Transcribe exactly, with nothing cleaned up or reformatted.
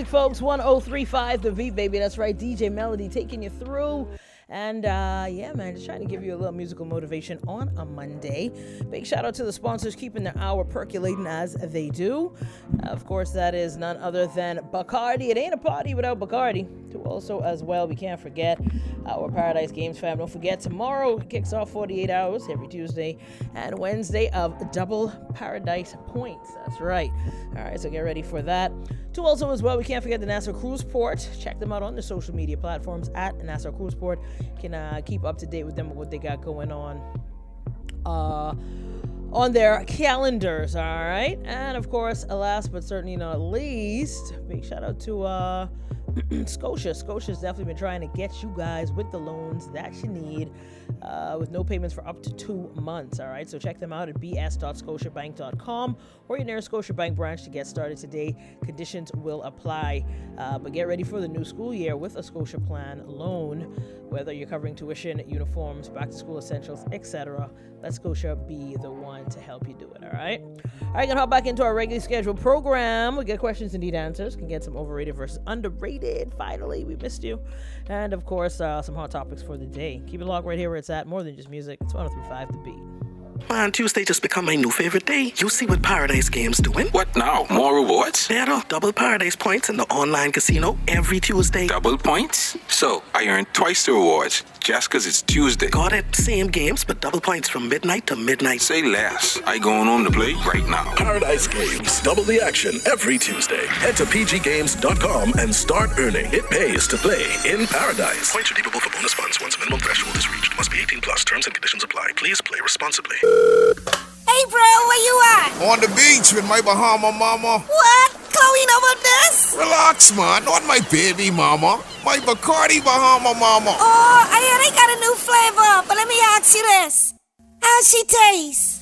music, folks. one oh three point five The Beat, baby. That's right. D J Melody taking you through. And uh, yeah, man, just trying to give you a little musical motivation on a Monday. Big shout out to the sponsors keeping their hour percolating as they do. Uh, of course, that is none other than Bacardi. It ain't a party without Bacardi. To also, as well, we can't forget our Paradise Games fam. Don't forget, tomorrow kicks off forty-eight hours every Tuesday and Wednesday of double Paradise points. That's right. All right, so get ready for that. To also, as well, we can't forget the Nassau Cruise Port. Check them out on the social media platforms at Nassau Cruise Port. Can uh, keep up to date with them and what they got going on uh, on their calendars, all right? And, of course, last but certainly not least, big shout out to uh, Scotia. Scotia's definitely been trying to get you guys with the loans that you need uh, with no payments for up to two months, all right? So check them out at b s dot scotia bank dot com or your nearest Scotiabank branch to get started today. Conditions will apply, uh, but get ready for the new school year with a Scotia Plan loan, whether you're covering tuition, uniforms, back-to-school essentials, et cetera. Let Scotia be the one to help you do it, all right? All right, gonna hop back into our regularly scheduled program. We get questions and need answers. Can get some overrated versus underrated. Finally, we missed you. And, of course, uh, some hot topics for the day. Keep it locked right here where it's at. More than just music. It's one oh three point five The Beat. Man, Tuesday just become my new favorite day. You see what Paradise Games doing? What now? More rewards? Better. Double Paradise points in the online casino every Tuesday. Double points? So, I earn twice the rewards just because it's Tuesday. Got it. Same games, but double points from midnight to midnight. Say less. I going home to play right now. Paradise Games. Double the action every Tuesday. Head to p g games dot com and start earning. It pays to play in Paradise. Points redeemable for bonus funds once a minimum threshold is reached. Must be eighteen plus. Terms and conditions apply. Please play responsibly. Hey, bro, where you at? On the beach with my Bahama mama. What? Chloe know about this? Relax, man. Not my baby mama. My Bacardi Bahama mama. Oh, I hear they got a new flavor, but let me ask you this. How she taste?